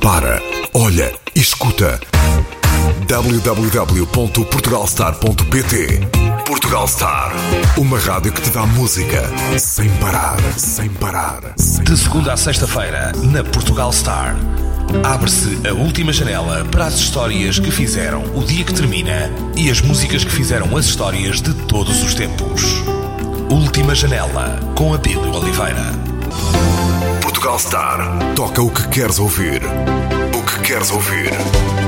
Para, olha e escuta. www.portugalstar.pt. Portugal Star, uma rádio que te dá música sem parar, sem parar. De segunda a sexta-feira, na Portugal Star, abre-se a última janela para as histórias que fizeram o dia que termina e as músicas que fizeram as histórias de todos os tempos. Última janela, com Abílio Oliveira. Portugal Star, toca o que queres ouvir. O que queres ouvir.